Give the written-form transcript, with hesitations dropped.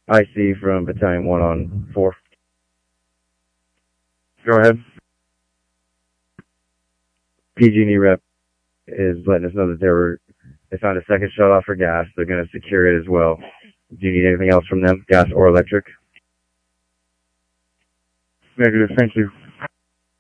IC from Battalion 1 on 4. Go ahead. PG&E rep is letting us know that they found a second shut off for gas. They're going to secure it as well. Do you need anything else from them, gas or electric? Negative, thank you.